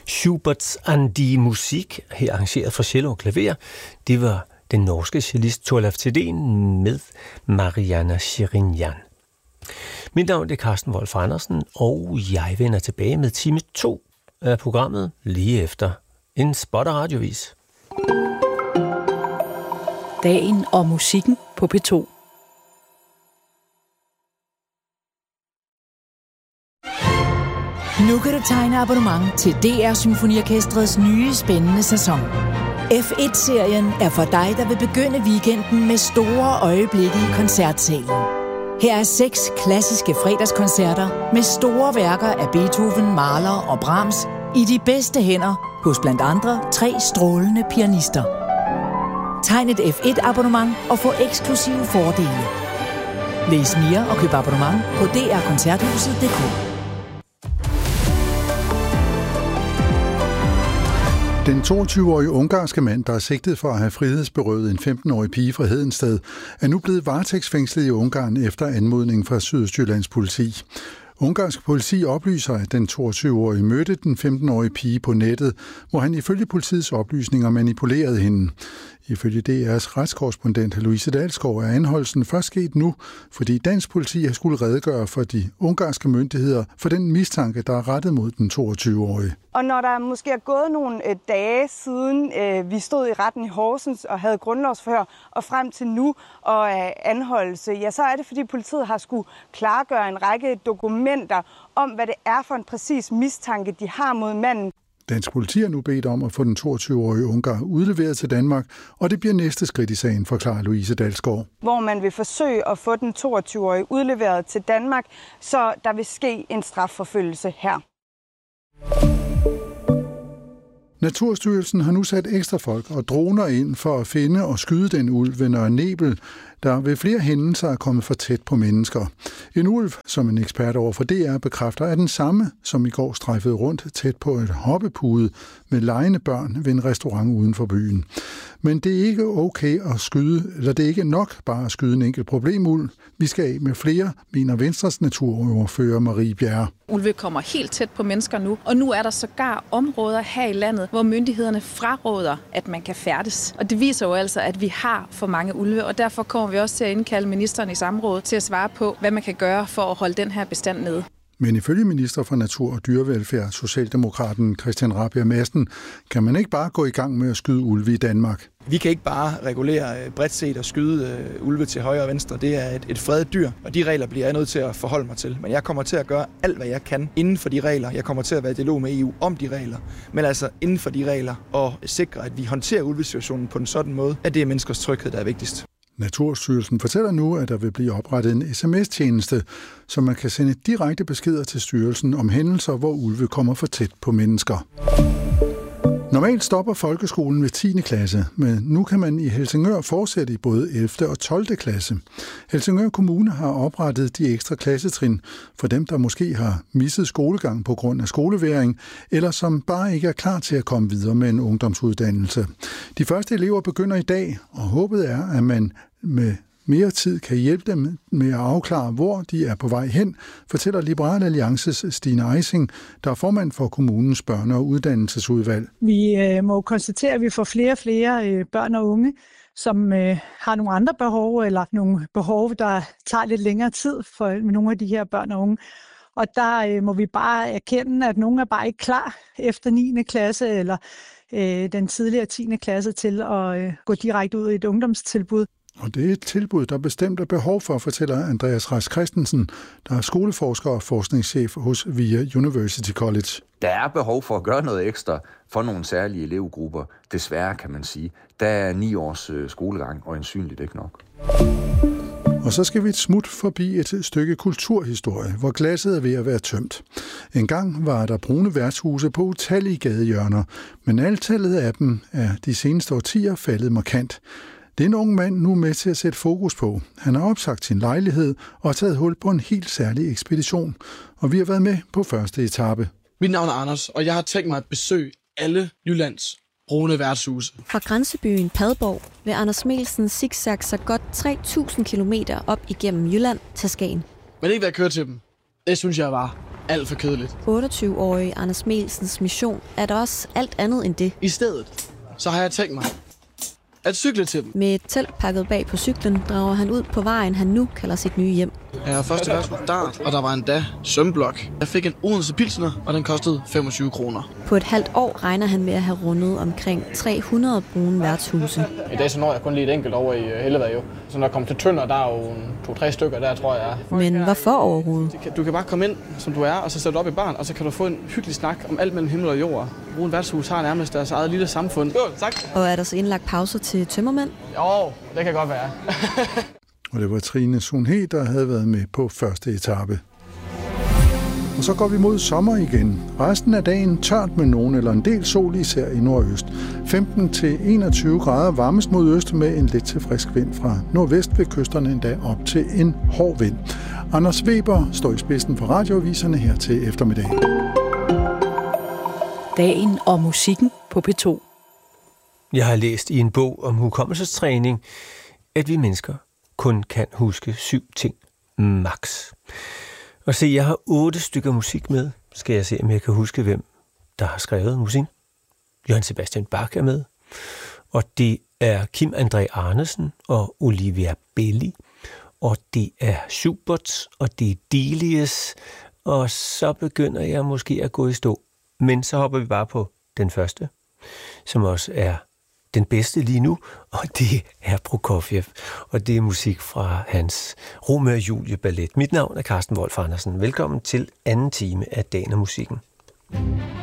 Schuberts An die Musik, her arrangeret for cello og klaver. Det var den norske cellist Torleif Thedéen med Marianna Shirinyan. Mit navn er Carsten Wolf Andersen, og jeg vender tilbage med time 2 af programmet lige efter en spot af radiovis. Dagen og musikken på P2. Nu kan du tegne abonnement til DR Symfoniorkestrets nye spændende sæson. F1-serien er for dig, der vil begynde weekenden med store øjeblikke i koncertsalen. Her er 6 klassiske fredagskoncerter med store værker af Beethoven, Mahler og Brahms i de bedste hænder hos blandt andre 3 strålende pianister. Tegn et F1-abonnement og få eksklusive fordele. Læs mere og køb abonnement på drkoncerthuset.dk. Den 22-årige ungarske mand, der er sigtet for at have frihedsberøvet en 15-årig pige fra Hedensted, er nu blevet varetægtsfængslet i Ungarn efter anmodning fra Sydøstjyllands politi. Ungarsk politi oplyser, at den 22-årige mødte den 15-årige pige på nettet, hvor han ifølge politiets oplysninger manipulerede hende. Ifølge DR's retskorrespondent Louise Dalsgaard er anholdelsen først sket nu, fordi dansk politi har skulle redegøre for de ungarske myndigheder for den mistanke, der er rettet mod den 22-årige. Og når der måske er gået nogle dage siden vi stod i retten i Horsens og havde grundlovsforhør, og frem til nu og anholdelse, ja, så er det, fordi politiet har skulle klargøre en række dokumenter om, hvad det er for en præcis mistanke, de har mod manden. Dansk politi har nu bedt om at få den 22-årige ungar udleveret til Danmark, og det bliver næste skridt i sagen, forklarer Louise Dalsgaard. Hvor man vil forsøge at få den 22-årige udleveret til Danmark, så der vil ske en strafforfølgelse her. Naturstyrelsen har nu sat ekstra folk og droner ind for at finde og skyde den ulv ved Nørre Nebel, der ved flere hændelser er kommet for tæt på mennesker. En ulv, som en ekspert over for DR bekræfter, er den samme, som i går strejfede rundt tæt på et hoppepude med legende børn ved en restaurant uden for byen. Men det er ikke okay at skyde, eller det er ikke nok bare at skyde en enkelt problemulv. Vi skal af med flere, mener Venstres naturordfører Marie Bjerre. Ulve kommer helt tæt på mennesker nu, og nu er der sågar områder her i landet, hvor myndighederne fraråder, at man kan færdes. Og det viser jo altså, at vi har for mange ulve, og derfor kommer vi også til at indkalde ministeren i samråd til at svare på, hvad man kan gøre for at holde den her bestand nede. Men ifølge minister for Natur og Dyrevelfærd, Socialdemokraten Christian Rabjerg Madsen, kan man ikke bare gå i gang med at skyde ulve i Danmark. Vi kan ikke bare regulere bredt set og skyde ulve til højre og venstre. Det er et fredet dyr, og de regler bliver jeg nødt til at forholde mig til. Men jeg kommer til at gøre alt, hvad jeg kan inden for de regler. Jeg kommer til at være i dialog med EU om de regler, men altså inden for de regler og sikre, at vi håndterer ulvesituationen på en sådan måde, at det er menneskers tryghed, der er vigtigst. Naturstyrelsen fortæller nu, at der vil blive oprettet en sms-tjeneste, så man kan sende direkte beskeder til styrelsen om hændelser, hvor ulve kommer for tæt på mennesker. Normalt stopper folkeskolen ved 10. klasse, men nu kan man i Helsingør fortsætte i både 11. og 12. klasse. Helsingør Kommune har oprettet de ekstra klassetrin for dem, der måske har misset skolegang på grund af skoleværing, eller som bare ikke er klar til at komme videre med en ungdomsuddannelse. De første elever begynder i dag, og håbet er, at man med mere tid kan hjælpe dem med at afklare, hvor de er på vej hen, fortæller Liberal Alliances Stine Eising, der er formand for kommunens børne- og uddannelsesudvalg. Vi må konstatere, at vi får flere og flere børn og unge, som har nogle andre behov, eller nogle behov, der tager lidt længere tid for nogle af de her børn og unge. Og der må vi bare erkende, at nogle er bare ikke klar efter 9. klasse, eller den tidligere 10. klasse til at gå direkte ud i et ungdomstilbud. Og det er et tilbud, der bestemt er behov for, fortæller Andreas Rask Christensen, der er skoleforsker og forskningschef hos VIA University College. Der er behov for at gøre noget ekstra for nogle særlige elevgrupper. Desværre kan man sige. Der er 9 års skolegang og øjensynligt ikke nok. Og så skal vi et smut forbi et stykke kulturhistorie, hvor glasset er ved at være tømt. En gang var der brune værtshuse på utallige gadehjørner, men antallet af dem er de seneste årtier faldet markant. Det er en ung mand nu med til at sætte fokus på. Han har opsagt sin lejlighed og taget hul på en helt særlig ekspedition. Og vi har været med på første etape. Mit navn er Anders, og jeg har tænkt mig at besøge alle Jyllands brune værtshuse. Fra grænsebyen Padborg vil Anders Melsen zigzag så godt 3.000 kilometer op igennem Jylland til Skagen. Men ikke hvad jeg kører til dem. Det synes jeg var alt for kedeligt. 28-årige Anders Melsens mission er der også alt andet end det. I stedet, så har jeg tænkt mig at cykle til dem. Med et telt pakket bag på cyklen drager han ud på vejen, han nu kalder sit nye hjem. Jeg har første værtshus Dart, og der var endda sømblok. Jeg fik en Odense Pilsner, og den kostede 25 kroner. På et halvt år regner han med at have rundet omkring 300 brune værtshuse. I dag så når jeg kun lige et enkelt over i Hellevad jo. Så når jeg kommer til Tønder, der er jo 2-3 stykker, der tror jeg. Men hvorfor overhovedet? Du kan bare komme ind, som du er, og så sætte op i baren, og så kan du få en hyggelig snak om alt mellem himmel og jord. Brune værtshus har nærmest deres eget lille samfund. Jo, tak. Og er der så indlagt pauser til tømmermænd? Jo, det kan godt være. Og det var Trine Sunhe, der havde været med på første etape. Og så går vi mod sommer igen. Resten af dagen tørt med nogen eller en del sol, især i nordøst. 15-21 grader varmest mod øst med en lidt til frisk vind fra nordvest ved kysterne endda op til en hård vind. Anders Weber står i spidsen for radioaviserne her til eftermiddag. Dagen og musikken på P2. Jeg har læst i en bog om hukommelsestræning, at vi mennesker kun kan huske 7 ting max. Og se, jeg har 8 stykker musik med. Skal jeg se, om jeg kan huske, hvem der har skrevet musik. Johann Sebastian Bach er med. Og det er Kim André Arnesen og Olivia Belli. Og det er Schubert, og det er Delius. Og så begynder jeg måske at gå i stå. Men så hopper vi bare på den første, som også er den bedste lige nu, og det er Prokofjev, og det er musik fra hans Romeo og Julie ballet. Mit navn er Carsten Wolf Andersen. Velkommen til anden time af Dagen og Musikken.